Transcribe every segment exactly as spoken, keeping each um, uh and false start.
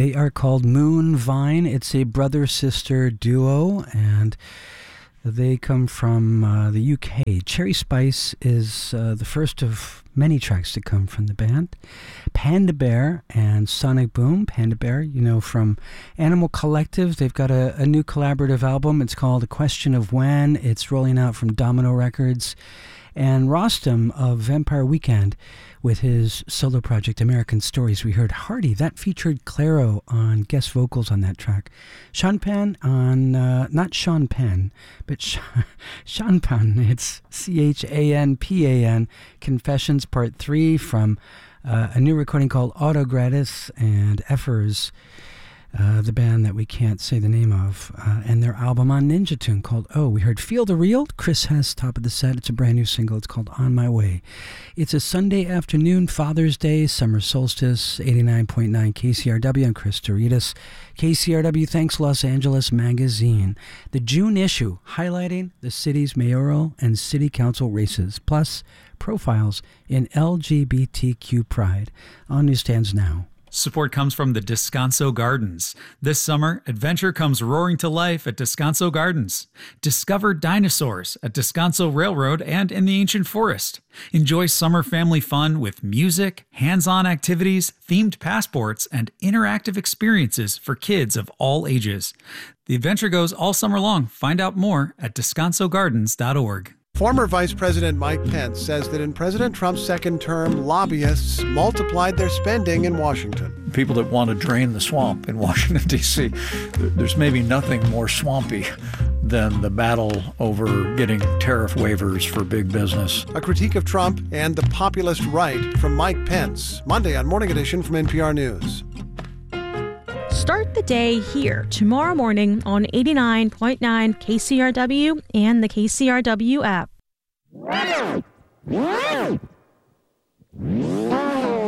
They are called Moon Vine. It's a brother-sister duo, and they come from uh, the U K. Cherry Spice is uh, the first of many tracks to come from the band. Panda Bear and Sonic Boom. Panda Bear, you know, from Animal Collective. They've got a, a new collaborative album. It's called A Question of When. It's rolling out from Domino Records. And Rostam of Vampire Weekend with his solo project American Stories. We heard Hardy. That featured Claro on guest vocals on that track. Sean Penn on, uh, not Sean Penn, but Sean, Sean Penn. It's C H A N P A N. Confessions Part three from uh, a new recording called Auto Gratis and Effers. Uh, the band that we can't say the name of, uh, and their album on Ninja Tune called Oh. We heard Feel the Real. Chris Hess, top of the set. It's a brand new single. It's called On My Way. It's a Sunday afternoon, Father's Day, summer solstice, eighty-nine point nine K C R W. I'm Chris Doritas. K C R W Thanks Los Angeles Magazine. The June issue highlighting the city's mayoral and city council races, plus profiles in L G B T Q pride. On newsstands now. Support comes from the Descanso Gardens. This summer, adventure comes roaring to life at Descanso Gardens. Discover dinosaurs at Descanso Railroad and in the ancient forest. Enjoy summer family fun with music, hands-on activities, themed passports, and interactive experiences for kids of all ages. The adventure goes all summer long. Find out more at descanso gardens dot org. Former Vice President Mike Pence says that in President Trump's second term, lobbyists multiplied their spending in Washington. People that want to drain the swamp in Washington, D C, there's maybe nothing more swampy than the battle over getting tariff waivers for big business. A critique of Trump and the populist right from Mike Pence. Monday on Morning Edition from N P R News. Start the day here tomorrow morning on eighty-nine point nine K C R W and the K C R W app. Yeah.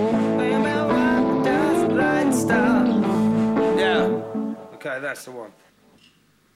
Okay, that's the one.